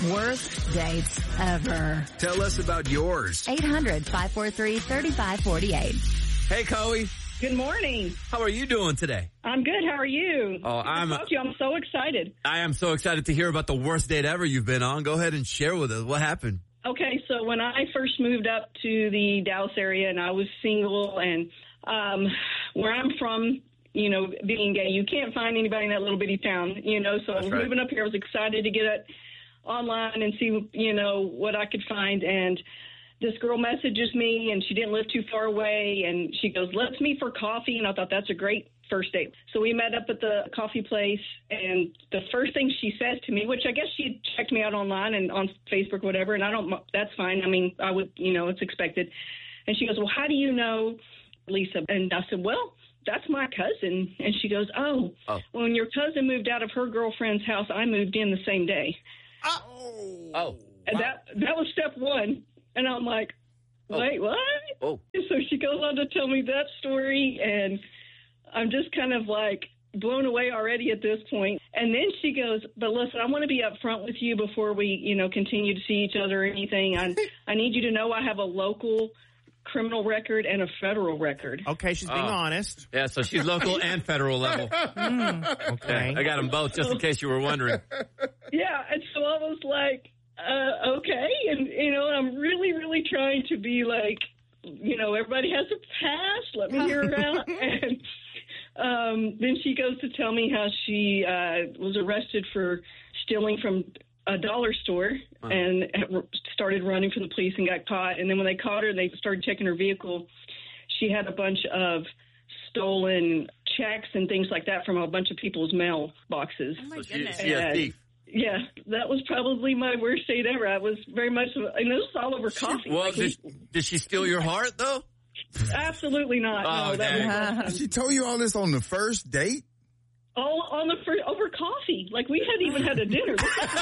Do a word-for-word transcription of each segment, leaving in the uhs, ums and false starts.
Worst dates ever. Tell us about yours. eight hundred, five four three, three five four eight. Hey, Chloe. Good morning. How are you doing today? I'm good. How are you? Oh, I'm. Good to talk to you. I'm so excited. I am so excited to hear about the worst date ever you've been on. Go ahead and share with us. What happened? Okay, so when I first moved up to the Dallas area and I was single and um, where I'm from, you know, being gay, you can't find anybody in that little bitty town, you know, so That's right. moving up here, I was excited to get it online and see, you know, what I could find. And this girl messages me and she didn't live too far away and she goes, let's meet for coffee. And I thought that's a great first date. So we met up at the coffee place and the first thing she says to me, which I guess she had checked me out online and on Facebook, whatever. And I don't, that's fine. I mean, I would, you know, it's expected. And she goes, well, how do you know Lisa? And I said, well, that's my cousin. And she goes, oh, oh. when your cousin moved out of her girlfriend's house, I moved in the same day. Oh. Oh. And Wow. that, that was step one. And I'm like, wait, oh. what? Oh. So she goes on to tell me that story, and I'm just kind of like blown away already at this point. And then she goes, but listen, I want to be upfront with you before we, you know, continue to see each other or anything. I, I need you to know I have a local criminal record and a federal record. Okay, she's being Oh. honest. Yeah, so she's local and federal level. Mm, okay. Yeah, I got them both just in case you were wondering. Yeah, and so I was like, uh, okay. And, you know, I'm really, really trying to be like, you know, everybody has a past. Let me hear her out. And um, then she goes to tell me how she uh, was arrested for stealing from a dollar store Wow. and started running from the police and got caught. And then when they caught her, they started checking her vehicle. She had a bunch of stolen checks and things like that from a bunch of people's mail boxes. Oh, my So she, goodness. she a And, thief. Yeah, that was probably my worst date ever. I was very much, and it was all over coffee. Well, Like, did, did she steal your heart, though? absolutely not. Oh, no, that dang. was She told you all this on the first date? all on the first, over coffee. Like we hadn't even had a dinner.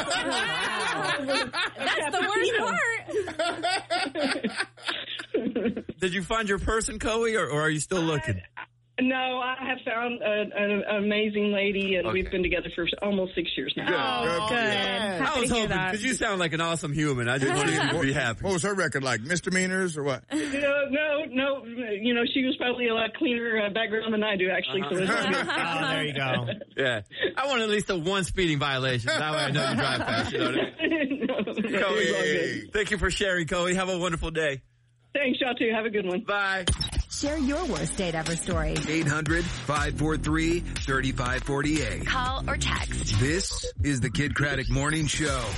That's the worst part. Did you find your person, Chloe, or, or are you still looking? No, I have found an, an amazing lady, and Okay. we've been together for almost six years now. Oh, good. yes. Happy I was to hear hoping, that. because you sound like an awesome human. I just wanted you to be happy. What was her record like? Misdemeanors or what? No, no, no. You know, she was probably a lot cleaner uh, background than I do, actually. So it's Oh, there you go. Yeah. I want at least a one speeding violation. That way I know you drive fast. You know what I mean? no, no, it's all Chloe, good. thank you for sharing, Chloe. Have a wonderful day. Thanks, y'all too. Have a good one. Bye. Share your worst date ever story. eight hundred, five four three, three five four eight. Call or text. This is the Kid Craddock Morning Show.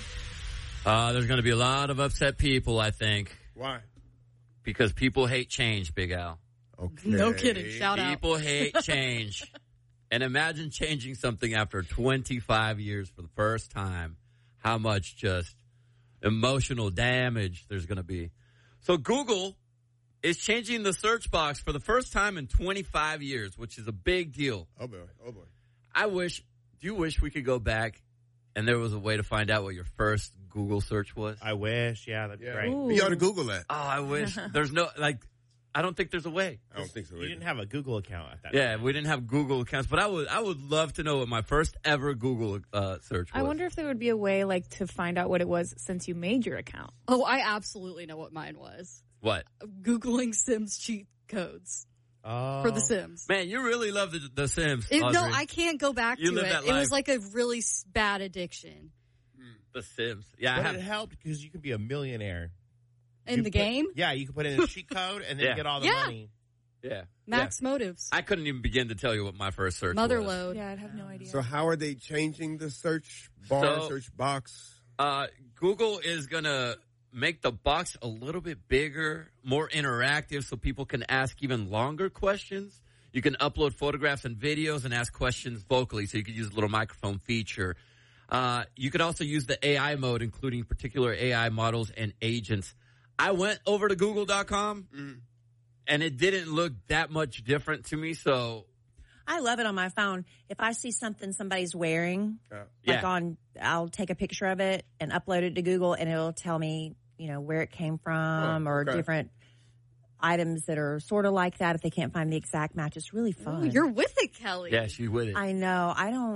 Uh, there's going to be a lot of upset people, I think, Why? because people hate change, Big Al. Okay. No kidding. Shout out. People hate change. And imagine changing something after twenty-five years for the first time. How much just emotional damage there's going to be. So Google is changing the search box for the first time in twenty-five years, which is a big deal. Oh boy, oh boy. I wish, do you wish we could go back and there was a way to find out what your first Google search was? I wish. Yeah, that'd be Yeah. great. Ooh. You ought to Google that. Oh, I wish. There's no, like, I don't think there's a way. I don't think so. You either. didn't have a Google account at that Yeah, time. we didn't have Google accounts, but I would, I would love to know what my first ever Google uh, search was. I wonder if there would be a way, like, to find out what it was since you made your account. Oh, I absolutely know what mine was. What? Googling Sims cheat codes Oh. for The Sims. Man, you really love the, the Sims. It, no, Audrey. I can't go back You to live it. that It was life. like a really s- bad addiction. The Sims. Yeah, I But have. it helped because you could be a millionaire. In You the put- game? Yeah, you could put in a cheat code and then Yeah. get all the Yeah. money. Yeah. Max motives. I couldn't even begin to tell you what my first search was. Motherload. Yeah, I'd have no idea. So how are they changing the search bar, So- search box? Uh, Google is going to make the box a little bit bigger, more interactive so people can ask even longer questions. You can upload photographs and videos and ask questions vocally, so you could use a little microphone feature. Uh, you could also use the A I mode, including particular A I models and agents. I went over to google dot com, Mm. and it didn't look that much different to me, so I love it on my phone. If I see something somebody's wearing, Yeah. like Yeah. on, I'll take a picture of it and upload it to Google, and it'll tell me, you know, where it came from Oh, or okay. different items that are sort of like that. If they can't find the exact match, it's really fun. Ooh, you're with it, Kelly. yeah, she's with it. I know. I don't.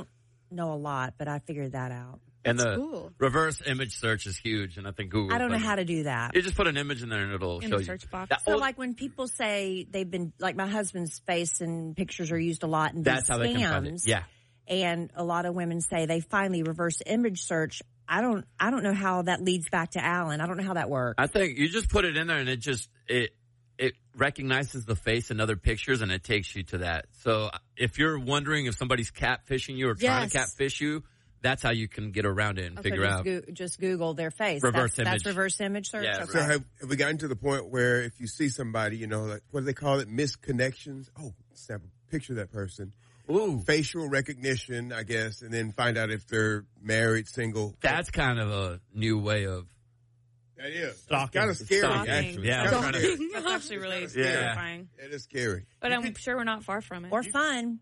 know a lot, but I figured that out. And the cool. reverse image search is huge, and I think Google. I don't know how to do that. You just put an image in there, and it'll In show the you. search box. That So, old- like when people say they've been, like my husband's face and pictures are used a lot in that's these how they can find it. scams, Yeah. and a lot of women say they finally reverse image search. I don't, I don't know how that leads back to Alan. I don't know how that works. I think you just put it in there, and it just it it recognizes the face in other pictures, and it takes you to that. So if you're wondering if somebody's catfishing you or trying to Yes. catfish you, that's how you can get around it and So figure just out. Go, just Google their face. Reverse that's, image. That's reverse image search. Yeah, Okay. So have, have we gotten to the point where if you see somebody, you know, like what do they call it? Misconnections. Oh, snap a picture of that person. Ooh, Facial recognition, I guess, and then find out if they're married, single. that's kind of a new way of. That is. Stalking. Kind of scary, Stalking. actually. Yeah, Kinda I'm trying to- scary. That's actually really Yeah. terrifying. It is scary. But I'm sure we're not far from it. Or fun.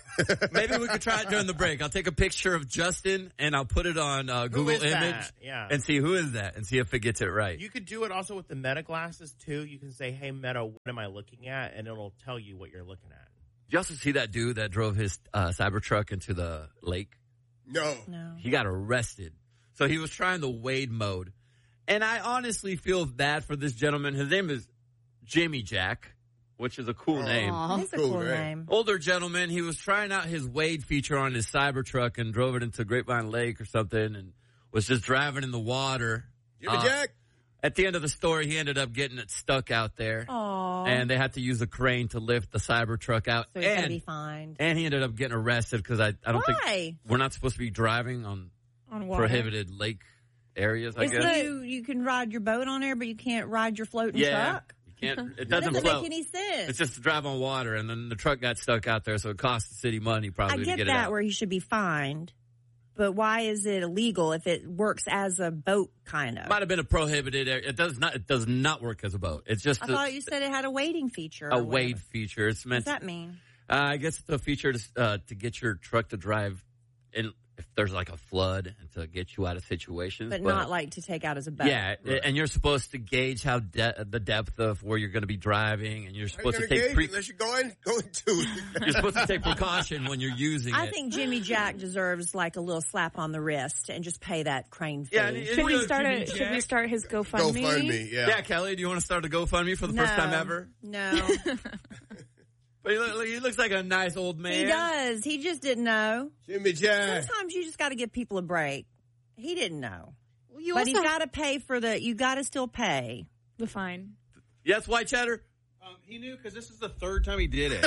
Maybe we could try it during the break. I'll take a picture of Justin and I'll put it on uh, Google is Image that? Yeah. and see who is that and see if it gets it right. You could do it also with the Meta glasses too. You can say, "Hey Meta, what am I looking at?" and it'll tell you what you're looking at. Did you also see that dude that drove his uh, Cybertruck into the lake? No. No. He got arrested. So he was trying the Wade mode. And I honestly feel bad for this gentleman. His name is Jimmy Jack, which is a cool name. Aw. It's a Cool, cool right? name. Older gentleman. He was trying out his Wade feature on his Cybertruck and drove it into Grapevine Lake or something and was just driving in the water. Jimmy Uh, Jack? At the end of the story, he ended up getting it stuck out there. Aww. And they had to use a crane to lift the Cybertruck out. So he's going to and, be fined. and he ended up getting arrested because I, I don't Why? think we're not supposed to be driving on On water. prohibited lake areas, I Is guess. you, you can ride your boat on there, but you can't ride your floating yeah. truck? You can't, it That doesn't doesn't float. make any sense. It's just to drive on water, and then the truck got stuck out there, so it cost the city money I probably to get get it that out. where he should be fined, but why is it illegal if it works as a boat, kind of? Might have been a prohibited area. It does not. It does not work as a boat. It's just I a, thought you said it had a wading feature. a or wade whatever. feature. It's What meant. does that mean? Uh, I guess it's a feature to uh, to get your truck to drive in if there's like a flood and to get you out of situations, But, not like to take out as a boat. Yeah, and you're supposed to gauge how de- the depth of where you're going to be driving, and you're How you supposed to gonna take gauge pre- it unless you're going, going to it. you're supposed to take precaution when you're using I it. think Jimmy Jack deserves like a little slap on the wrist and just pay that crane fee. Yeah, and- and Should you we know, start Jimmy a, should Jack- we start his GoFundMe? GoFundMe, yeah. Yeah, Kelly, do you want to start a GoFundMe for the no, first time ever? No. But he, look, he looks like a nice old man. He does. He just didn't know. Jimmy Jack. Sometimes you just got to give people a break. He didn't know. Well, you But also he's got to pay for the, you got to still pay. The fine. Yes, White Cheddar? Um, he knew because this is the third time he did it.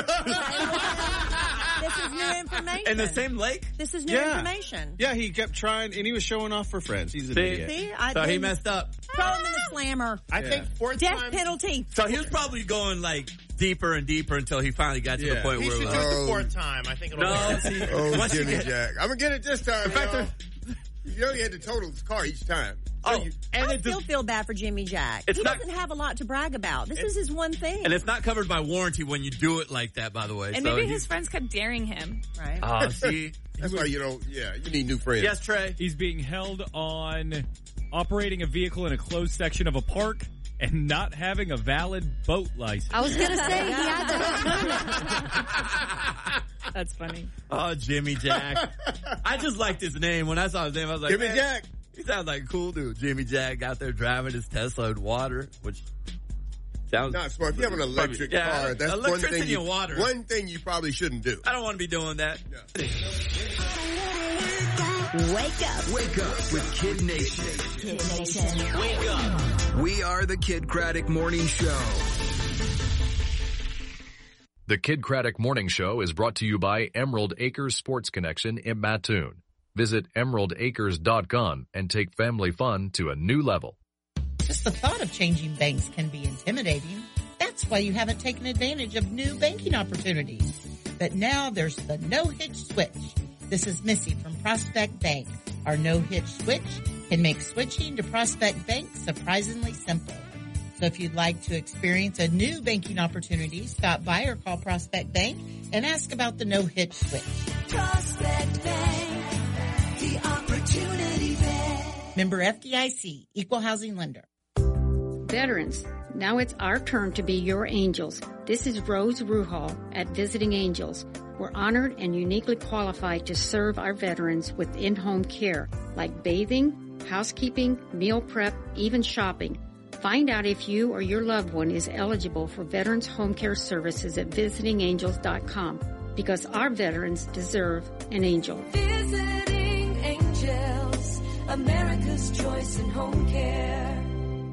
This is new information. In the same lake? This is new Yeah. information. Yeah, he kept trying, and he was showing off for friends. He's an See? idiot. See? I So he didn't- messed up. Throw him in the slammer. I Yeah. think fourth Death time. penalty. So he was probably going like deeper and deeper until he finally got to the Yeah. point He where should it do was it like, the fourth time. I think it'll no, be see, Oh, once you Jimmy get, Jack. I'm going to get it this time, In fact, y'all. You only had to total his car each time. So oh, you, and I it still just, feel bad for Jimmy Jack. It's He not- doesn't have a lot to brag about. This is his one thing. and it's not covered by warranty when you do it like that, by the way. And so maybe he- his friends kept daring him. right. Oh, see? that's why you don't, yeah, you need new friends. Yes, Trey? He's being held on operating a vehicle in a closed section of a park and not having a valid boat license. I was gonna say he had to. That's funny. Oh, Jimmy Jack. I just liked his name. When I saw his name, I was like, Jimmy man, Jack. he sounds like a cool dude. Jimmy Jack out there driving his Tesla in water, which sounds Not smart. If you have an electric Yeah, car, that's one electricity thing, you, and water. one thing you probably shouldn't do. I don't want to be doing that. Wake up, Wake up with Kid Nation. Kid Nation. We are the Kid Craddock Morning Show. The Kid Craddock Morning Show is brought to you by Emerald Acres Sports Connection in Mattoon. Visit emerald acres dot com and take family fun to a new level. Just the thought of changing banks can be intimidating. That's why you haven't taken advantage of new banking opportunities. But now there's the no-hitch switch. This is Missy from Prospect Bank. Our no-hitch switch can make switching to Prospect Bank surprisingly simple. So if you'd like to experience a new banking opportunity, stop by or call Prospect Bank and ask about the no-hitch switch. Prospect Bank, the opportunity bank. Member F D I C, Equal Housing Lender. Veterans, now it's our turn to be your angels. This is Rose Ruhal at Visiting Angels. We're honored and uniquely qualified to serve our veterans with in-home care, like bathing, housekeeping, meal prep, even shopping. Find out if you or your loved one is eligible for Veterans Home Care Services at visiting angels dot com, because our veterans deserve an angel. Visiting Angels, America's choice in home care.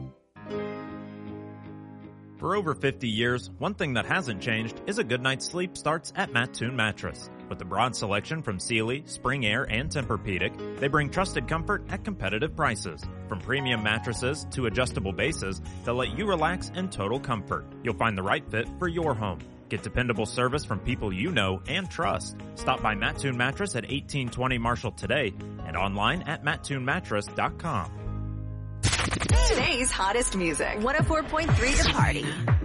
For over fifty years, one thing that hasn't changed is a good night's sleep starts at Mattoon Mattress. With a broad selection from Sealy, Spring Air, and Tempur-Pedic, they bring trusted comfort at competitive prices. From premium mattresses to adjustable bases, they'll let you relax in total comfort. You'll find the right fit for your home. Get dependable service from people you know and trust. Stop by Mattoon Mattress at eighteen twenty Marshall today and online at mattoon mattress dot com. Today's hottest music. one oh four point three The Party.